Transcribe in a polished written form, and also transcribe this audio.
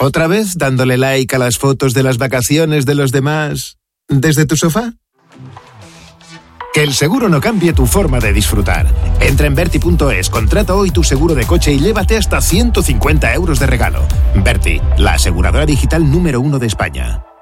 ¿Otra vez dándole like a las fotos de las vacaciones de los demás desde tu sofá? Que el seguro no cambie tu forma de disfrutar. Entra en Verti.es, contrata hoy tu seguro de coche y llévate hasta 150 euros de regalo. Verti, la aseguradora digital número 1 de España.